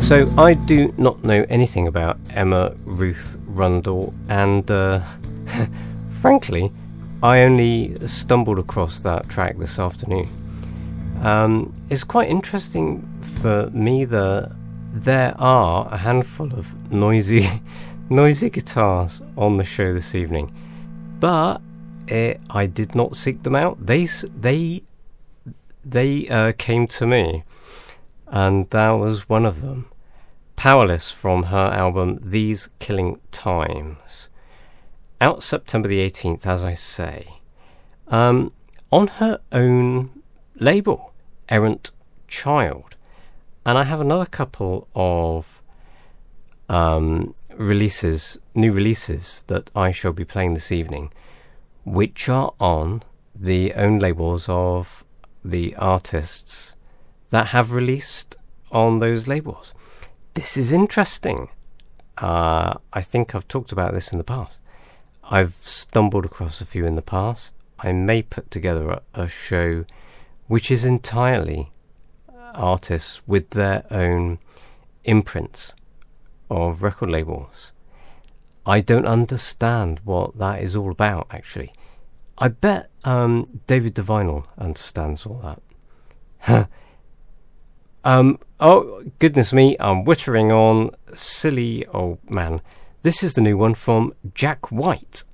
So I do not know anything about Emma Ruth Rundle, and frankly, I only stumbled across that track this afternoon. It's quite interesting for me that there are a handful of noisy guitars on the show this evening, but I did not seek them out. They came to me, and that was one of them. Powerless, from her album These Killing Times, out September the 18th, as I say, on her own label, Errant Child. And I have another couple of new releases that I shall be playing this evening, which are on the own labels of the artists that have released on those labels. This is interesting. I think I've talked about this in the past. I've stumbled across a few in the past. I may put together a show which is entirely artists with their own imprints of record labels. I don't understand what that is all about, actually. I bet David Divinal understands all that. Oh, goodness me, I'm wittering on, silly old man. This is the new one from Jack White.